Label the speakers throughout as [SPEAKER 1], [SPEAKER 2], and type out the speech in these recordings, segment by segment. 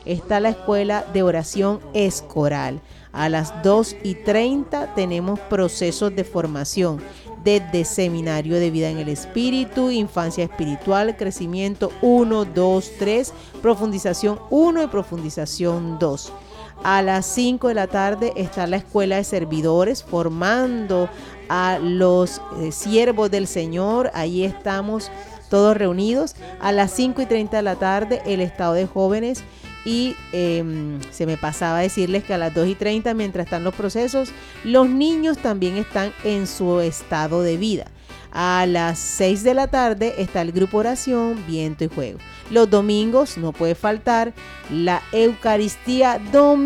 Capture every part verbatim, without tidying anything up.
[SPEAKER 1] está la escuela de oración Escoral. A las dos y treinta tenemos procesos de formación desde Seminario de Vida en el Espíritu, Infancia Espiritual, Crecimiento uno, dos, tres, Profundización uno y Profundización dos. A las cinco de la tarde está la Escuela de Servidores formando a los eh, siervos del Señor. Ahí estamos todos reunidos. A las cinco y treinta de la tarde el Estado de Jóvenes. Y eh, se me pasaba a decirles que a las dos y treinta, mientras están los procesos, los niños también están en su estado de vida. A las seis de la tarde está el grupo oración, viento y juego. Los domingos no puede faltar la Eucaristía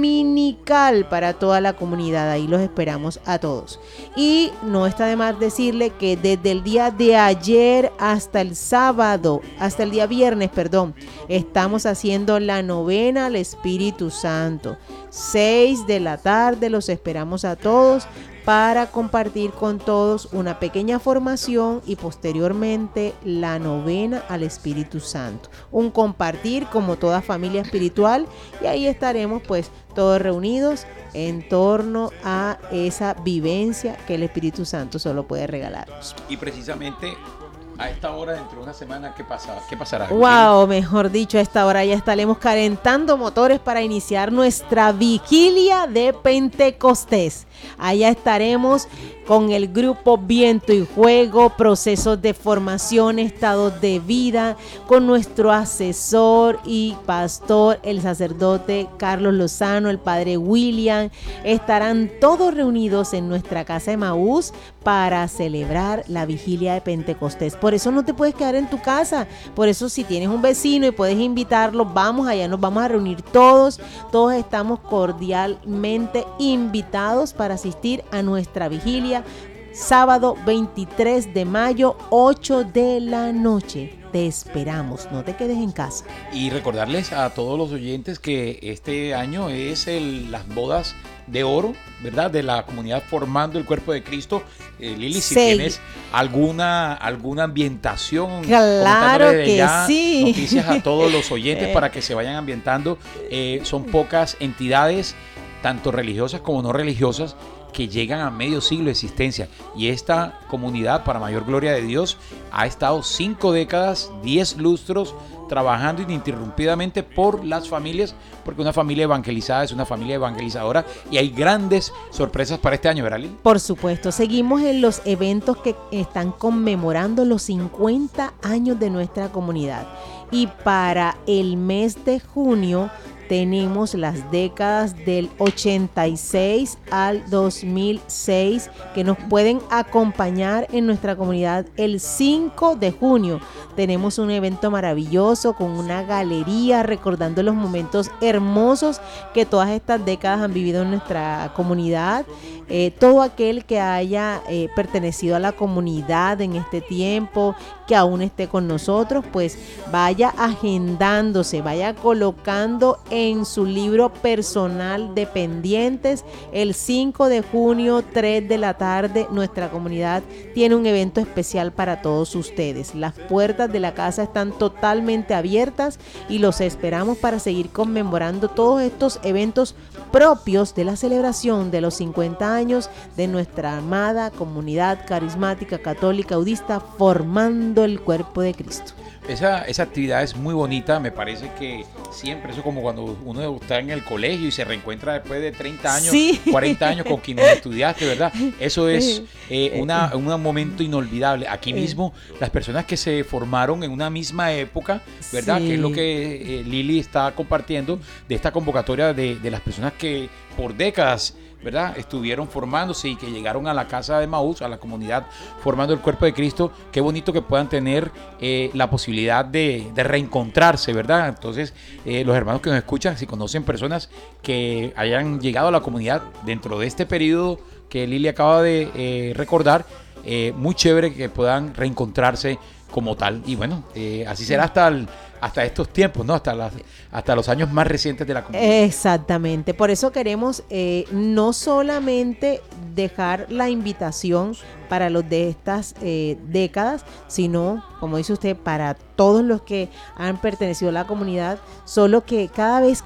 [SPEAKER 1] dominical para toda la comunidad. Ahí los esperamos a todos. Y no está de más decirle que desde el día de ayer hasta el sábado, hasta el día viernes, perdón, estamos haciendo la novena al Espíritu Santo. seis de la tarde los esperamos a todos para compartir con todos una pequeña formación y posteriormente la novena al Espíritu Santo. Un compartir como toda familia espiritual, y ahí estaremos pues todos reunidos en torno a esa vivencia que el Espíritu Santo solo puede regalarnos.
[SPEAKER 2] Y precisamente a esta hora, dentro de una semana, ¿qué pasa? ¿Qué pasará?
[SPEAKER 1] Wow, mejor dicho, a esta hora ya estaremos calentando motores para iniciar nuestra vigilia de Pentecostés. Allá estaremos con el grupo Viento y Juego, procesos de formación, estados de vida, con nuestro asesor y pastor, el sacerdote Carlos Lozano, el padre William. Estarán todos reunidos en nuestra casa de Emaús para celebrar la vigilia de Pentecostés. Por eso no te puedes quedar en tu casa. Por eso, si tienes un vecino y puedes invitarlo, vamos allá, nos vamos a reunir todos. Todos estamos cordialmente invitados para asistir a nuestra vigilia, sábado veintitrés de mayo, ocho de la noche. Te esperamos, no te quedes en casa.
[SPEAKER 2] Y recordarles a todos los oyentes que este año es el, las bodas de oro, ¿verdad? De la comunidad Formando el Cuerpo de Cristo. Eh, Lili, si
[SPEAKER 1] Sí.
[SPEAKER 2] tienes alguna, alguna ambientación,
[SPEAKER 1] Claro
[SPEAKER 2] desde
[SPEAKER 1] que
[SPEAKER 2] ya
[SPEAKER 1] sí.
[SPEAKER 2] noticias a todos los oyentes para que se vayan ambientando. Eh, son pocas entidades, tanto religiosas como no religiosas, que llegan a medio siglo de existencia, y esta comunidad, para mayor gloria de Dios, ha estado cinco décadas, diez lustros, trabajando ininterrumpidamente por las familias, porque una familia evangelizada es una familia evangelizadora, y hay grandes sorpresas para este año, ¿verdad, Lili?
[SPEAKER 1] Por supuesto, seguimos en los eventos que están conmemorando los cincuenta años de nuestra comunidad, y para el mes de junio tenemos las décadas del ochenta y seis al dos mil seis que nos pueden acompañar en nuestra comunidad el cinco de junio. Tenemos un evento maravilloso con una galería recordando los momentos hermosos que todas estas décadas han vivido en nuestra comunidad. Eh, todo aquel que haya eh, pertenecido a la comunidad en este tiempo, que aún esté con nosotros, pues vaya agendándose, vaya colocando en su libro personal de pendientes. El cinco de junio, tres de la tarde, nuestra comunidad tiene un evento especial para todos ustedes. Las puertas de la casa están totalmente abiertas y los esperamos para seguir conmemorando todos estos eventos propios de la celebración de los cincuenta años de nuestra amada comunidad carismática católica audista, formando el cuerpo de Cristo.
[SPEAKER 2] Esa, esa actividad es muy bonita, me parece que siempre, eso como cuando uno está en el colegio y se reencuentra después de treinta años, sí. cuarenta años con quienes estudiaste, ¿verdad? Eso es eh, una, un momento inolvidable. Aquí mismo, las personas que se formaron en una misma época, ¿verdad? Sí. Que es lo que eh, Lili está compartiendo de esta convocatoria de, de las personas que por décadas, ¿verdad?, estuvieron formándose y que llegaron a la casa de Emaús, a la comunidad Formando el Cuerpo de Cristo. Qué bonito que puedan tener eh, la posibilidad de, de reencontrarse, ¿verdad? Entonces, eh, los hermanos que nos escuchan, si conocen personas que hayan llegado a la comunidad dentro de este periodo que Lili acaba de eh, recordar, eh, muy chévere que puedan reencontrarse como tal. Y bueno, eh, así será hasta el hasta estos tiempos, ¿no? Hasta, las, hasta los años más recientes de la comunidad.
[SPEAKER 1] Exactamente, por eso queremos eh, no solamente dejar la invitación para los de estas eh, décadas, sino, como dice usted, para todos los que han pertenecido a la comunidad, solo que cada vez